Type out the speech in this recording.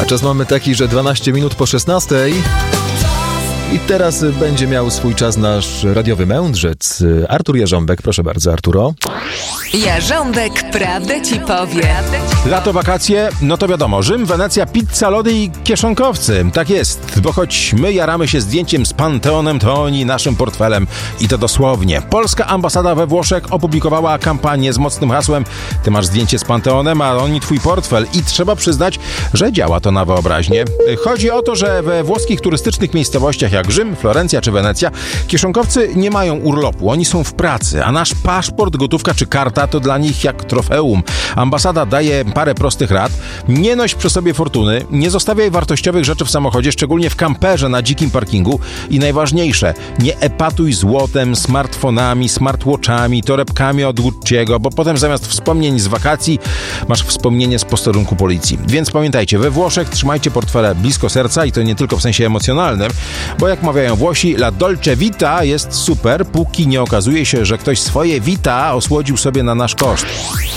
A czas mamy taki, że 12 minut po 16. I teraz będzie miał swój czas nasz radiowy mędrzec Artur Jarząbek. Proszę bardzo, Arturo. Jarząbek prawdę ci powie. Lato, wakacje, no to wiadomo, Rzym, Wenecja, pizza, lody i kieszonkowcy. Tak jest, bo choć my jaramy się zdjęciem z Panteonem, to oni naszym portfelem. I to dosłownie. Polska ambasada we Włoszech opublikowała kampanię z mocnym hasłem: ty masz zdjęcie z Panteonem, a oni twój portfel. I trzeba przyznać, że działa to na wyobraźnię. Chodzi o to, że we włoskich turystycznych miejscowościach jak Rzym, Florencja czy Wenecja kieszonkowcy nie mają urlopu, oni są w pracy, a nasz paszport, gotówka czy karta to dla nich jak trofeum. Ambasada daje parę prostych rad. Nie noś przy sobie fortuny, nie zostawiaj wartościowych rzeczy w samochodzie, szczególnie w kamperze na dzikim parkingu i najważniejsze, nie epatuj złotem, smartfonami, smartwatchami, torebkami od Gucci'ego, bo potem zamiast wspomnień z wakacji masz wspomnienie z posterunku policji. Więc pamiętajcie, we Włoszech trzymajcie portfele blisko serca i to nie tylko w sensie emocjonalnym, bo jak mawiają Włosi, la dolce vita jest super, póki nie okazuje się, że ktoś swoje vita osłodził sobie na nasz koszt.